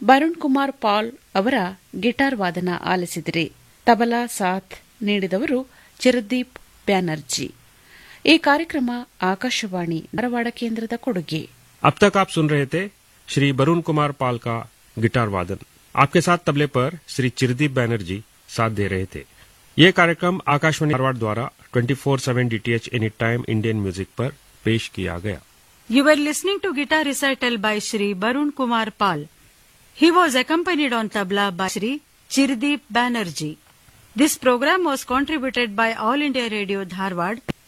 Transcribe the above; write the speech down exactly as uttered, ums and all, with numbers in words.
ಬರುಣ್ ಕುಮಾರ್ ಪಾಲ್ ಅವರ ಗಿಟಾರ್ ವಾದನ ಆಲಿಸಿದಿರಿ. ತಬಲಾ ಸಾಥ್ ನೀಡಿದವರು ಚಿರದೀಪ್ ಬ್ಯಾನರ್ಜಿ. ಈ ಕಾರ್ಯಕ್ರಮ ಆಕಾಶವಾಣಿ ಧಾರವಾಡ ಕೇಂದ್ರದ ಕೊಡುಗೆ. अब तक आप सुन रहे थे श्री वरुण कुमार पाल का गिटार वादन. आपके साथ तबले पर श्री चिरदीप बैनर्जी साथ दे रहे थे. ये कार्यक्रम आकाशवाणी धारवाड़ द्वारा twenty four seven DTH any time Indian music पर पेश किया गया. You were listening to guitar recital by Shri Barun Kumar Pal. He was accompanied on tabla by Shri Chirdeep Banerjee. This program was contributed by All India Radio Dharwad